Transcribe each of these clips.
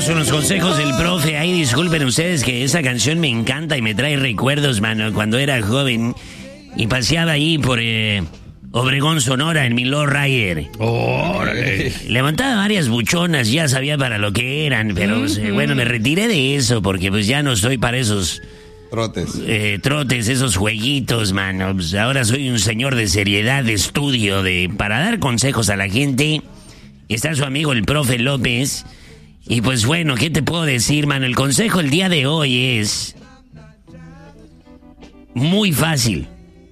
Vamos con los consejos del profe. Ahí disculpen ustedes que esa canción me encanta y me trae recuerdos, mano, cuando era joven y paseaba ahí por Obregón, Sonora, en mi Lowrider. ¡Órale! Levantaba varias buchonas, ya sabía para lo que eran, pero bueno, me retiré de eso porque pues ya no estoy para esos... trotes, esos jueguitos, mano. Pues ahora soy un señor de seriedad, de estudio, para dar consejos a la gente. Está su amigo el profe López. Y pues bueno, ¿qué te puedo decir, mano? El consejo el día de hoy es muy fácil.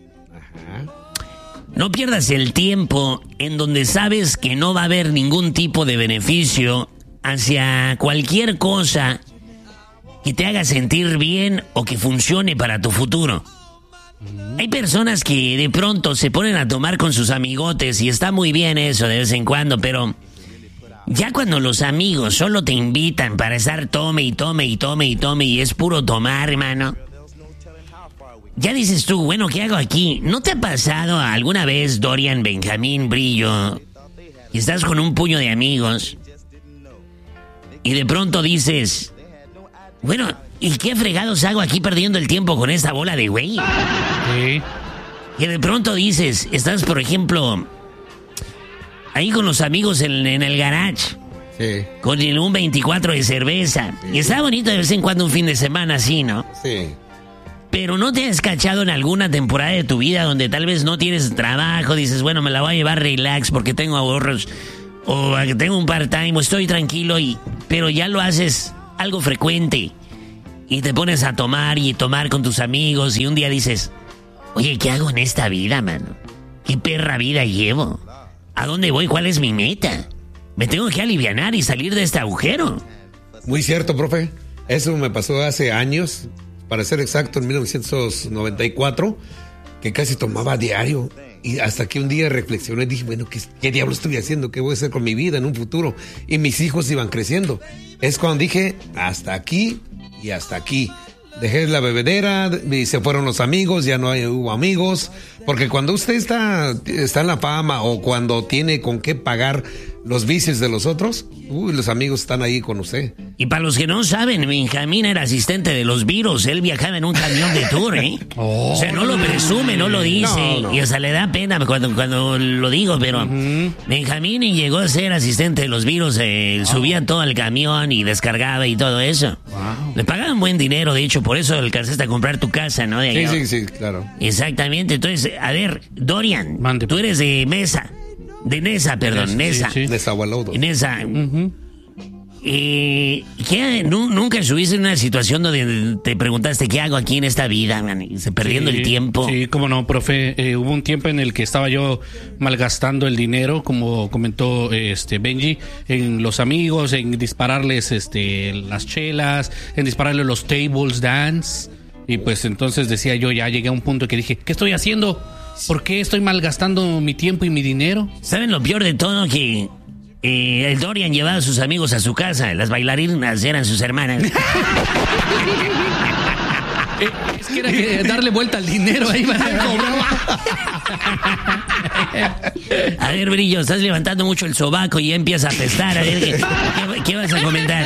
No pierdas el tiempo en donde sabes que no va a haber ningún tipo de beneficio hacia cualquier cosa que te haga sentir bien o que funcione para tu futuro. Hay personas que de pronto se ponen a tomar con sus amigotes y está muy bien eso de vez en cuando, pero ya cuando los amigos solo te invitan para estar tome y es puro tomar, hermano, ya dices tú, bueno, ¿qué hago aquí? ¿No te ha pasado alguna vez, Dorian, Benjamín, Brillo, y estás con un puño de amigos y de pronto dices, bueno, ¿y qué fregados hago aquí perdiendo el tiempo con esta bola de güey? Sí. Y de pronto dices, estás, por ejemplo, ahí con los amigos en el garage. Sí. Con un 24 de cerveza. Sí. Y está bonito de vez en cuando un fin de semana así, ¿no? Sí. Pero ¿no te has cachado en alguna temporada de tu vida donde tal vez no tienes trabajo? Dices, bueno, me la voy a llevar relax porque tengo ahorros. O tengo un part-time o estoy tranquilo pero ya lo haces algo frecuente y te pones a tomar y tomar con tus amigos y un día dices, oye, ¿qué hago en esta vida, mano? ¿Qué perra vida llevo? ¿A dónde voy? ¿Cuál es mi meta? Me tengo que alivianar y salir de este agujero. Muy cierto, profe. Eso me pasó hace años, para ser exacto, en 1994, que casi tomaba diario. Y hasta que un día reflexioné y dije, bueno, ¿qué diablo estoy haciendo? ¿Qué voy a hacer con mi vida en un futuro? Y mis hijos iban creciendo. Es cuando dije, hasta aquí y hasta aquí. Dejé la bebedera y se fueron los amigos, ya no hubo amigos. Porque cuando usted está en la fama o cuando tiene con qué pagar los vicios de los otros, los amigos están ahí con usted. Y para los que no saben, Benjamín era asistente de los Virus. Él viajaba en un camión de tour, ¿eh? O sea, no lo presume, no lo dice. No. Y hasta le da pena cuando lo digo, pero Benjamín llegó a ser asistente de los Virus. Subía todo al camión y descargaba y todo eso. Wow. Le pagaban buen dinero, de hecho, por eso alcanzaste a comprar tu casa, ¿no? Sí, claro. Exactamente. Entonces, a ver, Dorian, Mande. Tú eres de Mesa. De Nesa, perdón, Nesa. Sí. Nezahualóyotl. Nesa. ¿Qué? ¿Nunca estuviste en una situación donde te preguntaste qué hago aquí en esta vida, man? Perdiendo el tiempo. Sí, cómo no, profe. Hubo un tiempo en el que estaba yo malgastando el dinero, como comentó Benji, en los amigos, en dispararles las chelas, en dispararles los tables dance. Y pues entonces decía yo, ya llegué a un punto que dije, ¿qué estoy haciendo? ¿Por qué estoy malgastando mi tiempo y mi dinero? ¿Saben lo peor de todo? Que el Dorian llevaba a sus amigos a su casa. Las bailarinas eran sus hermanas. Es que era que darle vuelta al dinero ahí para cobrar. A ver, Brillo, estás levantando mucho el sobaco y ya empieza a apestar. A ver, ¿qué vas a comentar?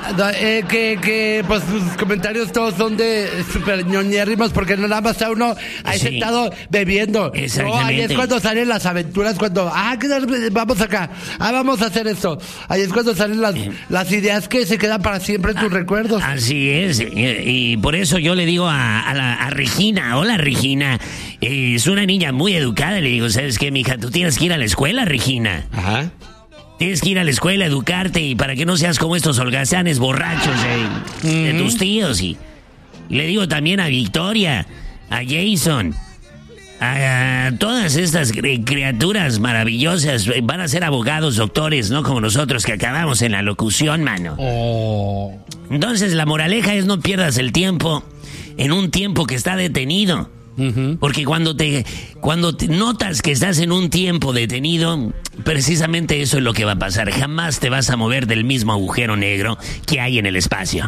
Pues sus comentarios todos son de super ñoñérrimos porque nada más está uno ahí sentado bebiendo. Exactamente. No, ahí es cuando salen las aventuras, cuando, vamos acá, vamos a hacer esto. Ahí es cuando salen las ideas que se quedan para siempre en tus recuerdos. Así es, y por eso yo le digo a Regina, hola Regina, es una niña muy educada, le digo, ¿sabes qué, mija? Tú tienes que ir a la escuela, Regina. Ajá. Tienes que ir a la escuela, educarte y para que no seas como estos holgazanes borrachos de tus tíos. Y le digo también a Victoria, a Jason, a todas estas criaturas maravillosas, van a ser abogados, doctores, no como nosotros que acabamos en la locución, mano. Entonces la moraleja es no pierdas el tiempo en un tiempo que está detenido. Porque cuando te notas que estás en un tiempo detenido, precisamente eso es lo que va a pasar. Jamás te vas a mover del mismo agujero negro que hay en el espacio.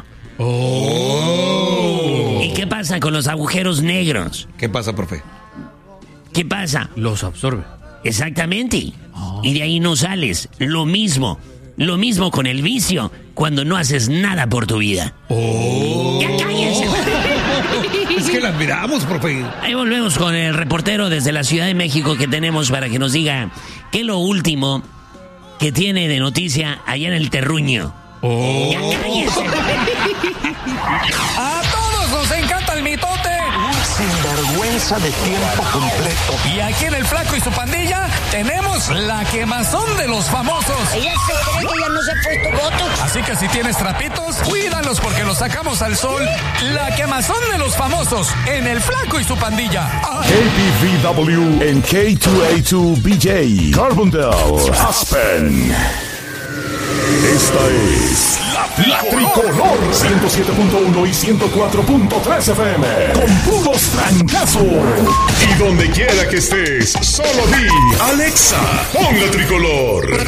¿Y qué pasa con los agujeros negros? ¿Qué pasa, profe? ¿Qué pasa? Los absorbe. Exactamente. Y de ahí no sales. Lo mismo. Lo mismo con el vicio, cuando no haces nada por tu vida. ¡Ya cállense! Es que la admiramos, profe. Ahí volvemos con el reportero desde la Ciudad de México que tenemos para que nos diga qué es lo último que tiene de noticia allá en el terruño. ¡Ya cállense! A todos nos encanta el mitote. Sinvergüenza de tiempo completo. Y aquí en El Flaco y su pandilla tenemos la quemazón de los famosos. Ella se cree que ya no se ha puesto botox. Así que si tienes trapitos, cuídalos porque los sacamos al sol. La quemazón de los famosos en El Flaco y su pandilla. ¡Ay! KPVW en K2A2BJ, Carbondale, Aspen. Esta es la Tricolor 107.1 y 104.3 FM con puros trancazos. Y donde quiera que estés, solo di Alexa, pon la Tricolor.